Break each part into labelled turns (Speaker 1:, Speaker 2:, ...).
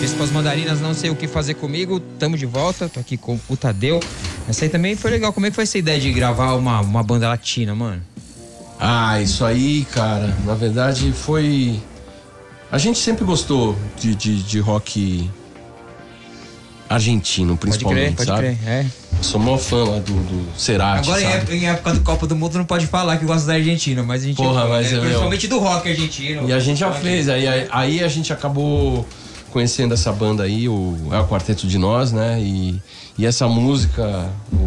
Speaker 1: Vespas Mandarinas, Não Sei O Que Fazer Comigo. Tamo de volta, tô aqui com o Tadeu. Essa aí também foi legal. Como é que foi essa ideia de gravar uma banda latina, mano?
Speaker 2: Ah, isso aí, cara, na verdade foi... A gente sempre gostou de rock argentino, principalmente,
Speaker 1: pode crer, é.
Speaker 2: Eu sou maior fã lá do Cerati,
Speaker 1: agora,
Speaker 2: sabe?
Speaker 1: em época do Copa do Mundo, não pode falar que gosta da Argentina, mas a gente...
Speaker 2: Porra, mas
Speaker 1: principalmente do rock argentino.
Speaker 2: E a gente já fez, aí a gente acabou conhecendo essa banda aí, o Quarteto de Nós, né? E essa música,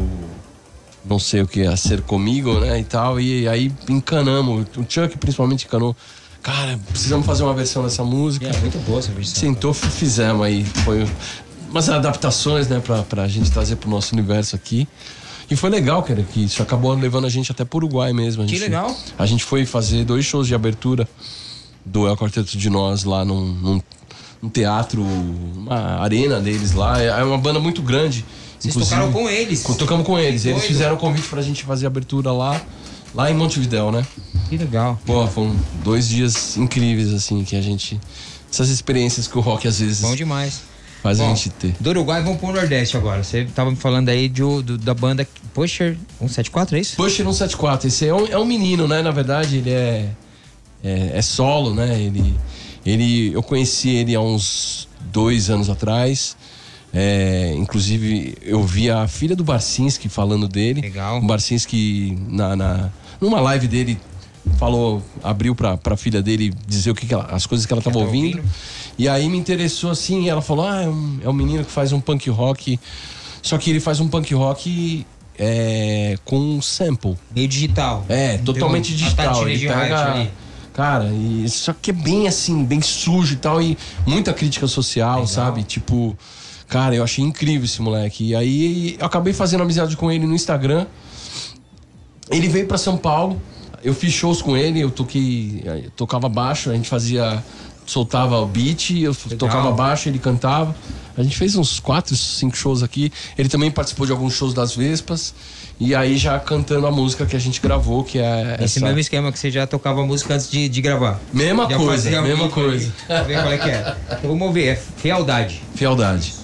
Speaker 2: Não Sei O Que A Ser Comigo, né? E tal, e aí encanamos, o Chuck principalmente encanou. Cara, precisamos fazer uma versão dessa música.
Speaker 1: É muito boa essa versão.
Speaker 2: Sentou, fizemos aí. Foi umas adaptações, né, pra gente trazer pro nosso universo aqui. E foi legal, cara, que isso acabou levando a gente até pro Uruguai mesmo.
Speaker 1: Que legal.
Speaker 2: A gente foi fazer 2 shows de abertura do El Quarteto de Nós lá num teatro, uma arena deles lá. É uma banda muito grande.
Speaker 1: Vocês tocaram com eles?
Speaker 2: Tocamos com eles. Eles fizeram um convite pra gente fazer a abertura lá em Montevidéu, né?
Speaker 1: Que legal.
Speaker 2: Pô, foram 2 dias incríveis, assim, que a gente... Essas experiências que o rock, às vezes...
Speaker 1: Bom demais.
Speaker 2: Faz a gente ter.
Speaker 1: Do Uruguai, vamos pro Nordeste agora. Você tava me falando aí da banda Pusher 174, é isso?
Speaker 2: Pusher 174. Esse é um menino, né? Na verdade, ele é solo, né? Eu conheci ele há uns 2 anos atrás. Inclusive, eu vi a filha do Barcinski falando dele.
Speaker 1: Legal.
Speaker 2: O Barcinski, numa live dele, abriu pra filha dele dizer as coisas que ela tava ouvindo. E aí me interessou assim, ela falou, é um menino que faz um punk rock, só que ele faz um punk rock com sample.
Speaker 1: Meio digital.
Speaker 2: Totalmente digital. Ele pega, cara, só que é bem assim, bem sujo e tal, e muita crítica social, legal. Sabe? Tipo, cara, eu achei incrível esse moleque. E aí eu acabei fazendo amizade com ele no Instagram. Ele veio pra São Paulo. Eu fiz shows com ele, eu tocava baixo, a gente soltava o beat, eu tocava baixo, ele cantava. A gente fez uns 4, 5 shows aqui. Ele também participou de alguns shows das Vespas. E aí já cantando a música que a gente gravou, que é
Speaker 1: esse mesmo esquema que você já tocava a música antes de gravar.
Speaker 2: Mesma coisa.
Speaker 1: Pra ver qual é que é. Então vamos ouvir, é Fealdade.
Speaker 2: Fealdade.